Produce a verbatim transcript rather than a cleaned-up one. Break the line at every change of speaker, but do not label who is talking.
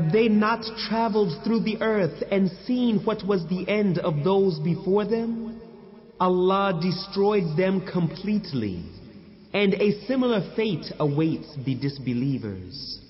Have they not traveled through the earth and seen what was the end of those before them? Allah destroyed them completely, and a similar fate awaits the disbelievers.